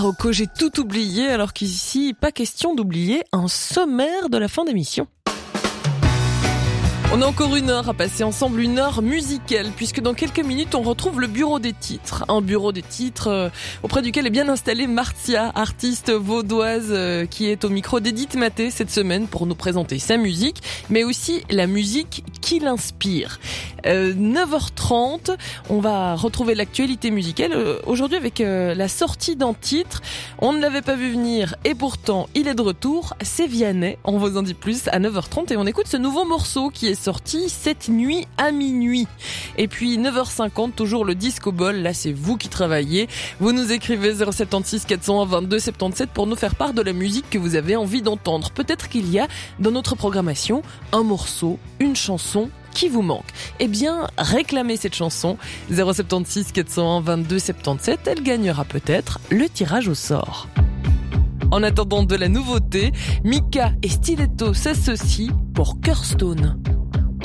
Rocco, j'ai tout oublié, alors qu'ici, pas question d'oublier un sommaire de la fin d'émission. On a encore une heure à passer ensemble, une heure musicale, puisque dans quelques minutes, on retrouve le bureau des titres. Un bureau des titres auprès duquel est bien installée Martia, artiste vaudoise qui est au micro d'Edith Maté cette semaine pour nous présenter sa musique, mais aussi la musique qui l'inspire. 9h30, on va retrouver l'actualité musicale, aujourd'hui avec la sortie d'un titre. On ne l'avait pas vu venir et pourtant, il est de retour. C'est Vianney, on vous en dit plus à 9h30 et on écoute ce nouveau morceau qui est sorti cette nuit à minuit. Et puis 9h50, toujours le disco ball. Là, c'est vous qui travaillez. Vous nous écrivez 076 401 22 77 pour nous faire part de la musique que vous avez envie d'entendre. Peut-être qu'il y a dans notre programmation un morceau, une chanson qui vous manque. Eh bien, réclamez cette chanson 076 401 22 77. Elle gagnera peut-être le tirage au sort. En attendant de la nouveauté, Mika et Stiletto s'associent pour Kirstone.